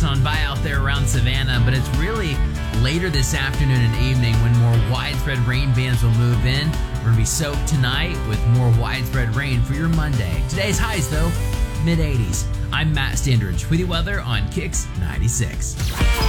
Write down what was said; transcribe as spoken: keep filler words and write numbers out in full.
passing on by out there around Savannah, but it's really later this afternoon and evening when more widespread rain bands will move in. We're going to be soaked tonight with more widespread rain for your Monday. Today's highs, though, mid eighties. I'm Matt Standridge with the weather on Kicks ninety-six.